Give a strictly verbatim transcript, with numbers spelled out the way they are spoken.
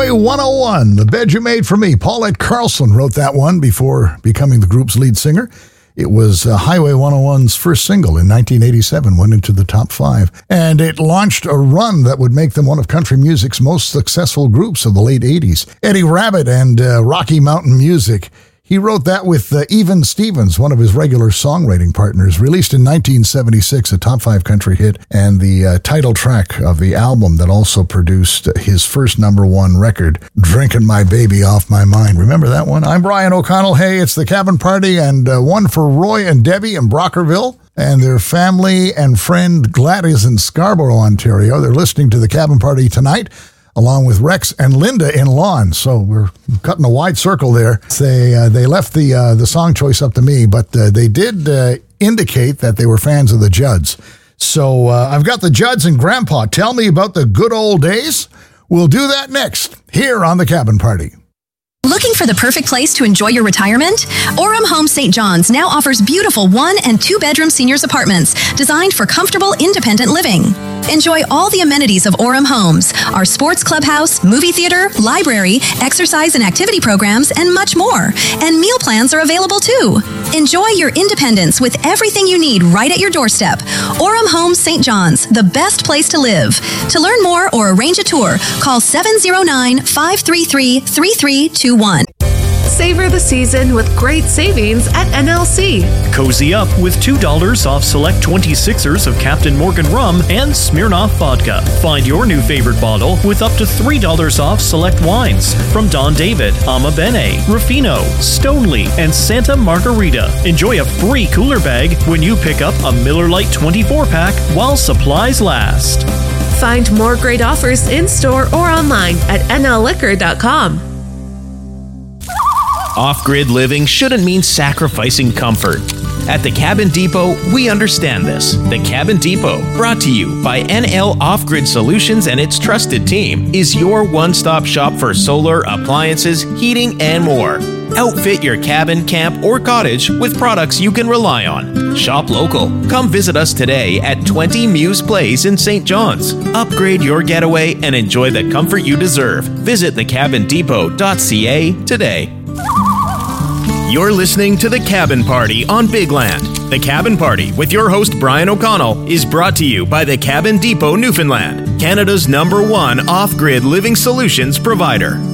Highway one oh one, The Bed You Made for Me. Paulette Carlson wrote that one before becoming the group's lead singer. It was uh, Highway one oh one's first single in nineteen eighty-seven, went into the top five. And it launched a run that would make them one of country music's most successful groups of the late eighties. Eddie Rabbitt and uh, Rocky Mountain Music. He wrote that with uh, Even Stevens, one of his regular songwriting partners. Released in nineteen seventy-six, a top five country hit, and the uh, title track of the album that also produced his first number one record, Drinking My Baby Off My Mind. Remember that one? I'm Brian O'Connell. Hey, it's the Cabin Party, and uh, one for Roy and Debbie in Brockerville, and their family and friend Gladys in Scarborough, Ontario. They're listening to the Cabin Party tonight, along with Rex and Linda in Lawn. So we're cutting a wide circle there. They uh, they left the uh, the song choice up to me, but uh, they did uh, indicate that they were fans of the Judds. So uh, I've got the Judds and Grandpa. Tell me about the good old days. We'll do that next here on the Cabin Party. Looking for the perfect place to enjoy your retirement? Orem Home Saint John's now offers beautiful one and two bedroom seniors apartments designed for comfortable, independent living. Enjoy all the amenities of Orem Homes, our sports clubhouse, movie theater, library, exercise and activity programs, and much more. And meal plans are available too. Enjoy your independence with everything you need right at your doorstep. Orem Home Saint John's, the best place to live. To learn more or arrange a tour, call seven oh nine, five three three, three three two one. Savor the season with great savings at N L C. Cozy up with two dollars off select twenty-sixers of Captain Morgan rum and Smirnoff vodka. Find your new favorite bottle with up to three dollars off select wines from Don David, Ama Bene, Ruffino, Stoneleigh, and Santa Margarita. Enjoy a free cooler bag when you pick up a Miller Lite twenty-four pack while supplies last. Find more great offers in-store or online at N L liquor dot com. Off-grid living shouldn't mean sacrificing comfort. At the Cabin Depot, we understand this. The Cabin Depot, brought to you by N L Off-Grid Solutions and its trusted team, is your one-stop shop for solar, appliances, heating, and more. Outfit your cabin, camp, or cottage with products you can rely on. Shop local. Come visit us today at twenty Muse Place in Saint John's. Upgrade your getaway and enjoy the comfort you deserve. Visit the cabin depot dot c a today. You're listening to The Cabin Party on Big Land. The Cabin Party with your host Brian O'Connell is brought to you by the Cabin Depot Newfoundland, Canada's number one off-grid living solutions provider.